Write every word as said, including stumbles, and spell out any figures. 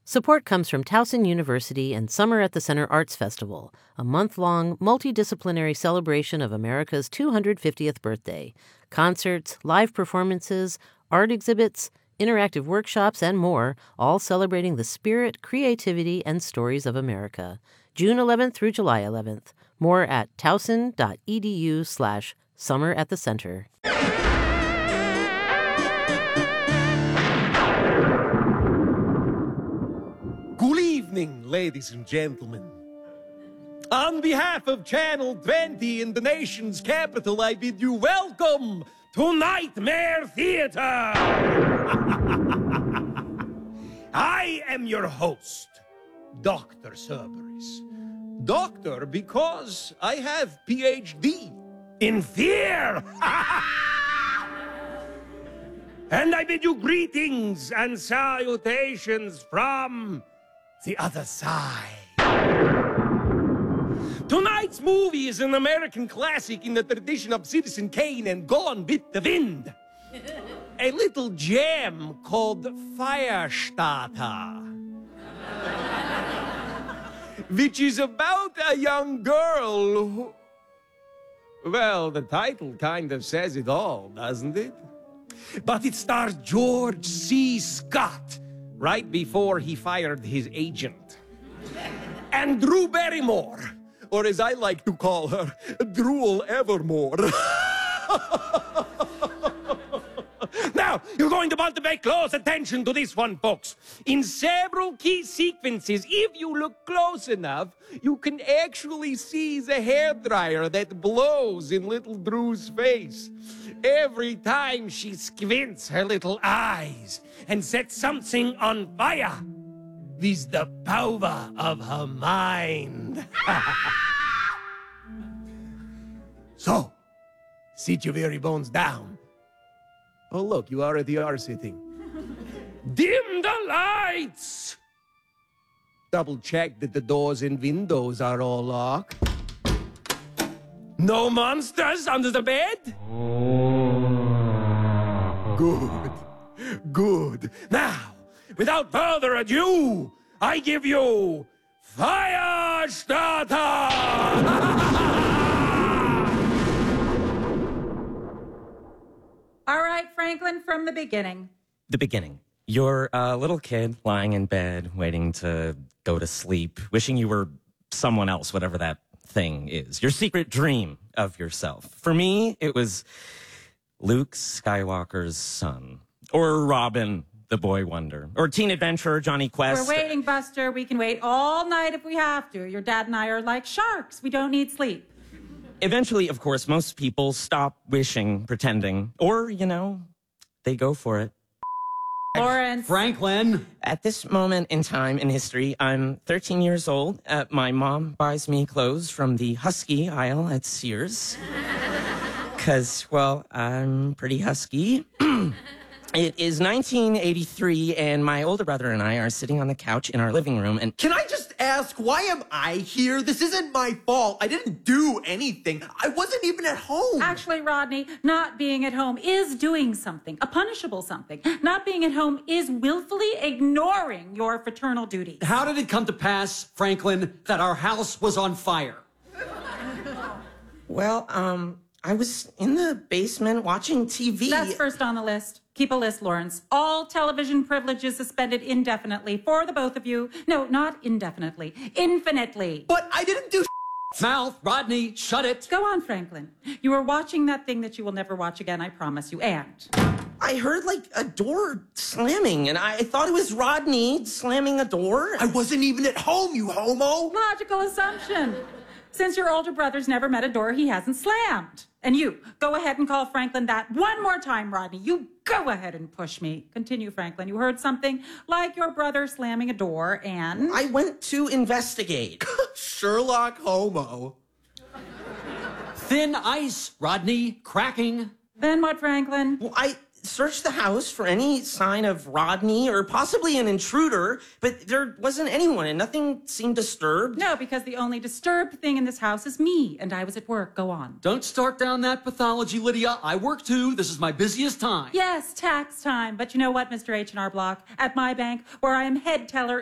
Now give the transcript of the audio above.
Support comes from Towson University and Summer at the Center Arts Festival, a month-long, multidisciplinary celebration of America's two hundred fiftieth birthday. Concerts, live performances, art exhibits, interactive workshops, and more, all celebrating the spirit, creativity, and stories of America. June eleventh through July eleventh. More at towson.edu slash summer at the center. Good evening, ladies and gentlemen. On behalf of Channel twenty in the nation's capital, I bid you welcome to Nightmare Theater. I am your host, Doctor Cerberus. Doctor because I have P H D in fear. And I bid you greetings and salutations from the other side. Tonight's movie is an American classic in the tradition of Citizen Kane and Gone with the Wind. A little gem called Firestarter. Which is about a young girl who... Well, the title kind of says it all, doesn't it? But it stars George C. Scott, right before he fired his agent. And Drew Barrymore, or as I like to call her, Drool Evermore. Now, you're going to want to pay close attention to this one, folks. In several key sequences, if you look close enough, you can actually see the hairdryer that blows in little Drew's face every time she squints her little eyes and sets something on fire with the power of her mind. So, sit your very bones down. Oh, look, you already are sitting. Dim the lights! Double check that the doors and windows are all locked. No monsters under the bed? Good. Good. Now, without further ado, I give you Firestarter! All right, Franklin, from the beginning. The beginning. You're a little kid lying in bed, waiting to go to sleep, wishing you were someone else, whatever that thing is. Your secret dream of yourself. For me, it was Luke Skywalker's son. Or Robin, the boy wonder. Or teen adventurer Johnny Quest. We're waiting, Buster. We can wait all night if we have to. Your dad and I are like sharks. We don't need sleep. Eventually, of course, most people stop wishing, pretending, or, you know, they go for it. Lawrence. Franklin. At this moment in time in history, I'm thirteen years old. Uh, my mom buys me clothes from the husky aisle at Sears. Because, well, I'm pretty husky. It is nineteen eighty-three, and my older brother and I are sitting on the couch in our living room, and... Can I just ask, why am I here? This isn't my fault. I didn't do anything. I wasn't even at home. Actually, Rodney, not being at home is doing something, a punishable something. Not being at home is willfully ignoring your fraternal duty. How did it come to pass, Franklin, that our house was on fire? Well, um, I was in the basement watching T V. That's first on the list. Keep a list, Lawrence. All television privileges suspended indefinitely for the both of you. No, not indefinitely. Infinitely. But I didn't do Mouth, Rodney, shut it. Go on, Franklin. You were watching that thing that you will never watch again, I promise you. And... I heard, like, a door slamming, and I thought it was Rodney slamming a door. I wasn't even at home, you homo. Logical assumption. Since your older brother's never met a door he hasn't slammed. And you, go ahead and call Franklin that one more time, Rodney. You go ahead and push me. Continue, Franklin. You heard something like your brother slamming a door and... I went to investigate. Sherlock homo. Thin ice, Rodney. Cracking. Then what, Franklin? Well, I searched the house for any sign of Rodney or possibly an intruder, but there wasn't anyone and nothing seemed disturbed. No, because the only disturbed thing in this house is me, and I was at work. Go on. Don't start down that pathology, Lydia. I work too. This is my busiest time. Yes, tax time. But you know what, Mister H and R Block? At my bank, where I am head teller